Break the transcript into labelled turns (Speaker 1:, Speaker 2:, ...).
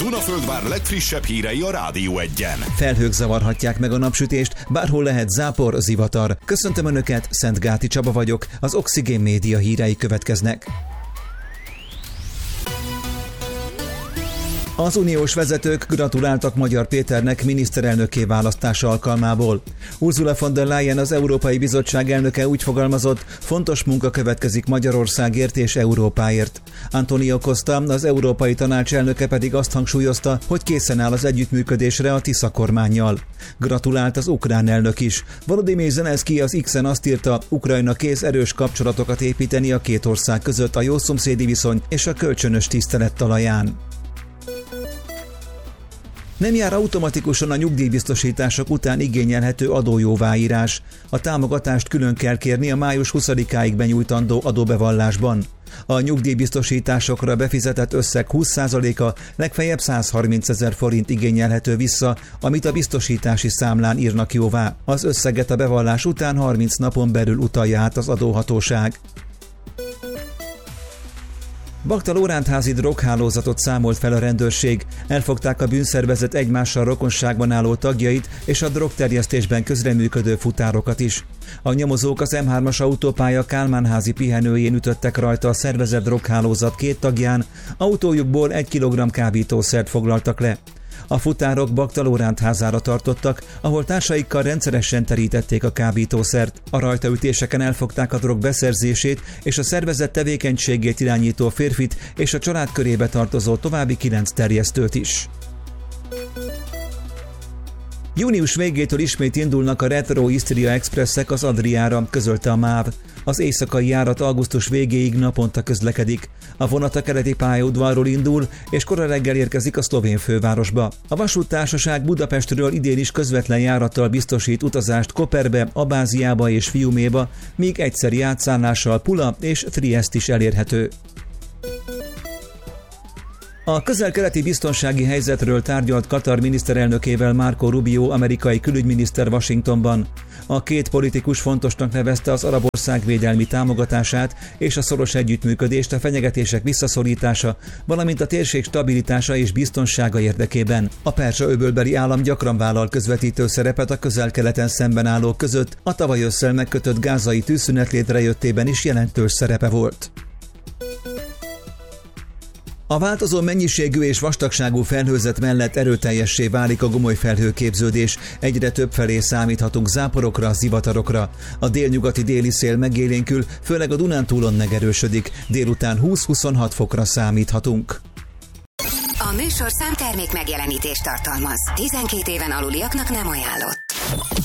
Speaker 1: Dunaföldvár legfrissebb hírei a Rádió Egyen.
Speaker 2: Felhők zavarhatják meg a napsütést, bárhol lehet zápor, zivatar. Köszöntöm Önöket, Szentgáti Csaba vagyok, az Oxigén Média hírei következnek. Az uniós vezetők gratuláltak Magyar Péternek miniszterelnökké választása alkalmából. Ursula von der Leyen, az Európai Bizottság elnöke úgy fogalmazott, fontos munka következik Magyarországért és Európáért. Antonio Costa, az Európai Tanács elnöke pedig azt hangsúlyozta, hogy készen áll az együttműködésre a Tisza kormánnyal. Gratulált az ukrán elnök is. Volodymyr Zelenszky az X-en azt írta, Ukrajna kész erős kapcsolatokat építeni a két ország között a jószomszédi viszony és a kölcsönös tisztelet talaján. Nem jár automatikusan a nyugdíjbiztosítások után igényelhető adójóváírás. A támogatást külön kell kérni a május 20-áig benyújtandó adóbevallásban. A nyugdíjbiztosításokra befizetett összeg 20%-a legfeljebb 130 000 forint igényelhető vissza, amit a biztosítási számlán írnak jóvá. Az összeget a bevallás után 30 napon belül utalja át az adóhatóság. Bakta-Lórántházi droghálózatot számolt fel a rendőrség. Elfogták a bűnszervezet egymással rokonságban álló tagjait és a drogterjesztésben közreműködő futárokat is. A nyomozók az M3-as autópálya Kálmánházi pihenőjén ütöttek rajta a szervezett droghálózat 2 tagján, autójukból 1 kg kábítószert foglaltak le. A futárok Bakta-Lórántházára tartottak, ahol társaikkal rendszeresen terítették a kábítószert. A rajtaütéseken elfogták a drog beszerzését és a szervezett tevékenységét irányító férfit és a család körébe tartozó további 9 terjesztőt is. Június végétől ismét indulnak a Retro Istria Expresszek az Adriára, közölte a MÁV. Az éjszakai járat augusztus végéig naponta közlekedik. A vonat a keleti pályaudvarról indul, és kora reggel érkezik a szlovén fővárosba. A vasúttársaság Budapestről idén is közvetlen járattal biztosít utazást Koperbe, Abáziába és Fiuméba, míg egyszeri átszállással Pula és Trieste is elérhető. A közel-keleti biztonsági helyzetről tárgyalt Katar miniszterelnökével Marco Rubio amerikai külügyminiszter Washingtonban. A két politikus fontosnak nevezte az arab ország védelmi támogatását és a szoros együttműködést a fenyegetések visszaszorítása, valamint a térség stabilitása és biztonsága érdekében. A Perzsa-öbölbeli állam gyakran vállal közvetítő szerepet a közel-keleten szemben állók között, a tavaly ősszel megkötött gázai tűzszünet létrejöttében is jelentős szerepe volt. A változó mennyiségű és vastagságú felhőzet mellett erőteljessé válik a gomoly felhőképződés, egyre több felé számíthatunk záporokra, zivatarokra. A délnyugati déli szél megélénkül, főleg a Dunántúlon megerősödik, délután 20-26 fokra számíthatunk.
Speaker 3: A műsorszám termék megjelenítést tartalmaz. 12 éven aluliaknak nem ajánlott.